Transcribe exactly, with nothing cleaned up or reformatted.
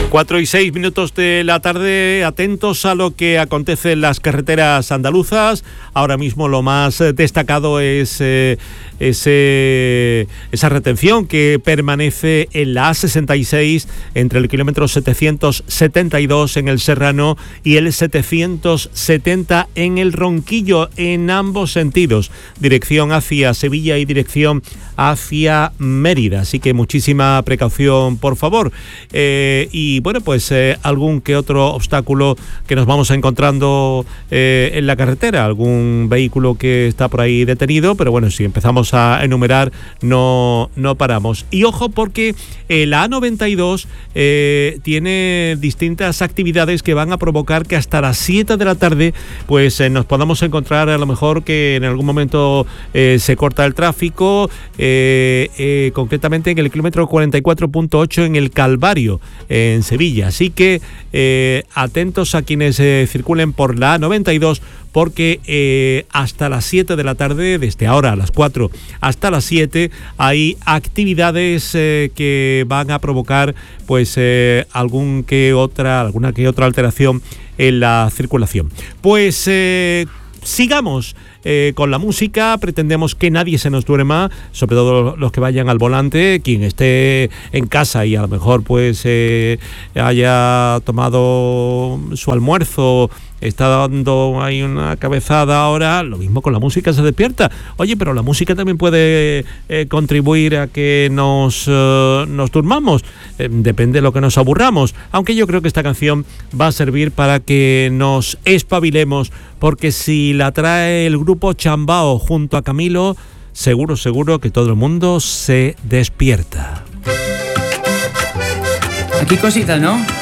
Cuatro y seis minutos de la tarde, atentos a lo que acontece en las carreteras andaluzas. Ahora mismo lo más destacado es eh, ese, esa retención que permanece en la A sesenta y seis entre el kilómetro setecientos setenta y dos en el Serrano y el setecientos setenta en el Ronquillo, en ambos sentidos, dirección hacia Sevilla y dirección hacia Mérida. Así que muchísima precaución, por favor. Eh, y bueno, pues eh, algún que otro obstáculo que nos vamos encontrando eh, en la carretera, algún vehículo que está por ahí detenido, pero bueno, si empezamos a enumerar no, no paramos. Y ojo, porque eh, la A noventa y dos eh, tiene distintas actividades que van a provocar que hasta las siete de la tarde pues eh, nos podamos encontrar a lo mejor que en algún momento eh, se corta el tráfico, eh, eh, concretamente en el kilómetro cuarenta y cuatro punto ocho en el Calvario, eh, en Sevilla. Así que eh, atentos a quienes eh, circulen por la A noventa y dos, porque eh, hasta las siete de la tarde, desde ahora a las cuatro hasta las siete, hay actividades eh, que van a provocar pues eh, algún que otra, alguna que otra alteración en la circulación. Pues eh, sigamos Eh, con la música. Pretendemos que nadie se nos duerma, sobre todo los que vayan al volante, quien esté en casa y a lo mejor pues eh, haya tomado su almuerzo, está dando ahí una cabezada ahora, lo mismo con la música, se despierta. Oye, pero la música también puede eh, contribuir a que nos, eh, nos durmamos, eh, depende de lo que nos aburramos, aunque yo creo que esta canción va a servir para que nos espabilemos, porque si la trae el grupo Chambao junto a Camilo, seguro, seguro que todo el mundo se despierta. Aquí cositas, ¿no?